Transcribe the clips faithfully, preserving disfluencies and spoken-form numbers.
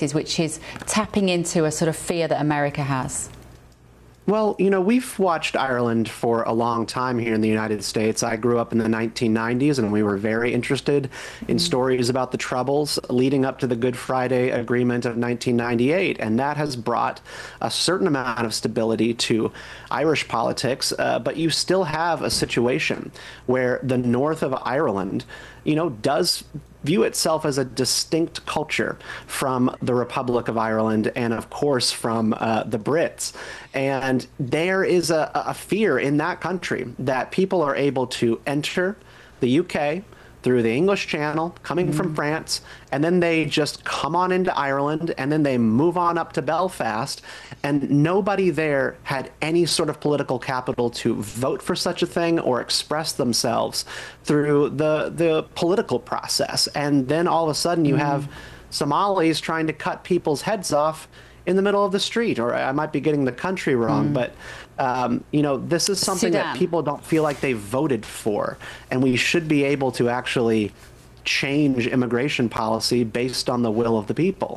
policies, which is tapping into a sort of fear that America has? Well, you know, we've watched Ireland for a long time here in the United States. I grew up in the nineteen nineties, and we were very interested in stories about the Troubles leading up to the Good Friday Agreement of nineteen ninety-eight. And that has brought a certain amount of stability to Irish politics. Uh, but you still have a situation where the north of Ireland, you know, does view itself as a distinct culture from the Republic of Ireland and, of course, from uh, the Brits. And there is a, a fear in that country that people are able to enter the U K through the English Channel, coming mm. from France, and then they just come on into Ireland, and then they move on up to Belfast, and nobody there had any sort of political capital to vote for such a thing or express themselves through the, the political process. And then all of a sudden you mm. have Somalis trying to cut people's heads off in the middle of the street, or I might be getting the country wrong, mm. but um, you know, this is something Sudan. that people don't feel like they voted for, and we should be able to actually change immigration policy based on the will of the people.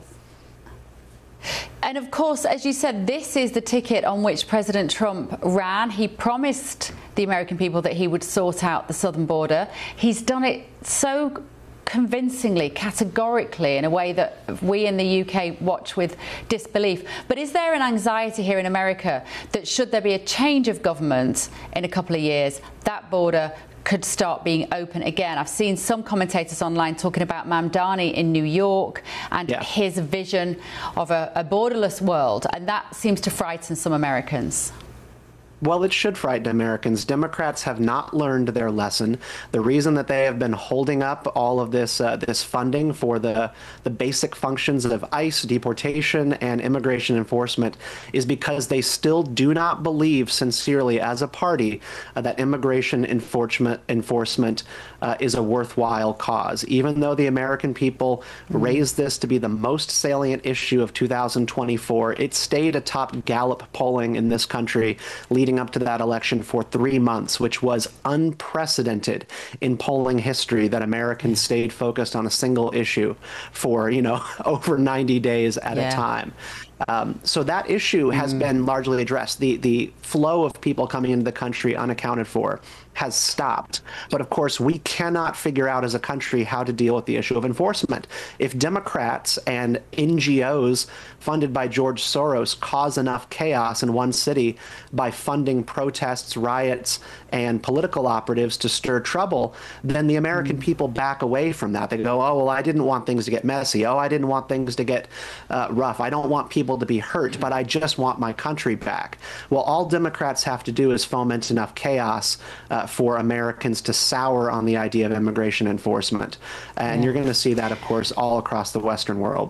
And of course, as you said, this is the ticket on which President Trump ran. He promised the American people that he would sort out the southern border. He's done it so convincingly, categorically, in a way that we in the U K watch with disbelief. But is there an anxiety here in America that should there be a change of government in a couple of years, that border could start being open again? I've seen some commentators online talking about Mamdani in New York and yeah. his vision of a, a borderless world, and that seems to frighten some Americans. Well, it should frighten Americans. Democrats have not learned their lesson. The reason that they have been holding up all of this uh, this funding for the, the basic functions of ICE, deportation, and immigration enforcement is because they still do not believe sincerely as a party uh, that immigration enforcement, enforcement uh, is a worthwhile cause. Even though the American people mm-hmm. raised this to be the most salient issue of two thousand twenty-four, it stayed atop Gallup polling in this country, leading up to that election for three months, which was unprecedented in polling history, that Americans stayed focused on a single issue for, you know, over ninety days at yeah. a time. Um, so that issue has mm. been largely addressed. The, the flow of people coming into the country unaccounted for has stopped. But of course, we cannot figure out as a country how to deal with the issue of enforcement. If Democrats and N G Os funded by George Soros cause enough chaos in one city by funding protests, riots, and political operatives to stir trouble, then the American mm. people back away from that. They go, oh, well, I didn't want things to get messy. Oh, I didn't want things to get uh, rough. I don't want people to be hurt, but I just want my country back. Well, all Democrats have to do is foment enough chaos uh, for Americans to sour on the idea of immigration enforcement. And yeah. you're going to see that, of course, all across the Western world.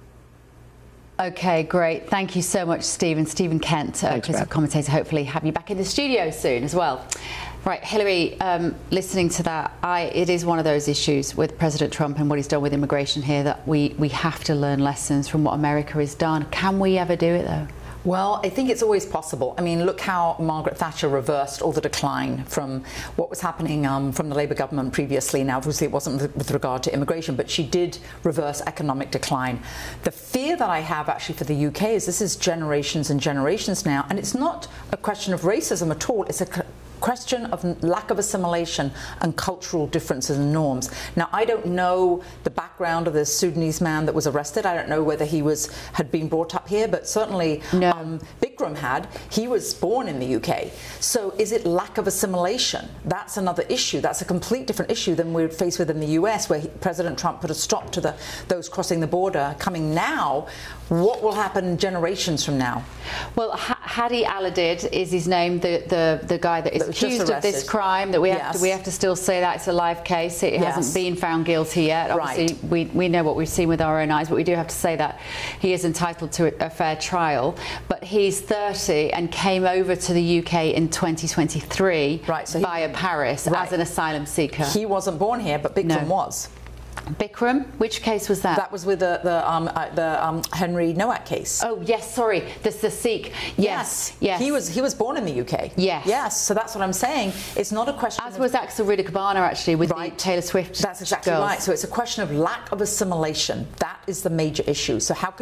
Okay, great. Thank you so much, Stephen. Stephen Kent, uh, political commentator. Hopefully have you back in the studio soon as well. Right, Hillary, um, listening to that, I, it is one of those issues with President Trump and what he's done with immigration here that we, we have to learn lessons from what America has done. Can we ever do it, though? Well, I think it's always possible. I mean, look how Margaret Thatcher reversed all the decline from what was happening um, from the Labour government previously. Now, obviously, it wasn't with, with regard to immigration, but she did reverse economic decline. The fear that I have actually for the U K is this is generations and generations now, and it's not a question of racism at all. It's a question of lack of assimilation and cultural differences and norms. Now, I don't know the background of the Sudanese man that was arrested. I don't know whether he was had been brought up here, but certainly no. um, Bikram had. He was born in the U K. So is it lack of assimilation? That's another issue. That's a complete different issue than we're faced with in the U S, where he, President Trump put a stop to the those crossing the border coming now. What will happen generations from now? Well, H Hadi Al-Adid is his name, the, the, the guy that is accused of this crime, that we have, yes. to, we have to still say that it's a live case. It yes. hasn't been found guilty yet. Obviously, right. we, we know what we've seen with our own eyes, but we do have to say that he is entitled to a fair trial. But he's thirty and came over to the U K in twenty twenty-three right, so via he, Paris right. as an asylum seeker. He wasn't born here, but Bikram no. was. Bikram? Which case was that? That was with the the, um, uh, the um, Henry Nowak case. Oh yes, sorry, that's the Sikh. Yes, yes. He was he was born in the U K. Yes, yes. So that's what I'm saying. It's not a question. As was Axel Rida actually with right. the Taylor Swift. That's exactly girls. right. So it's a question of lack of assimilation. That is the major issue. So how could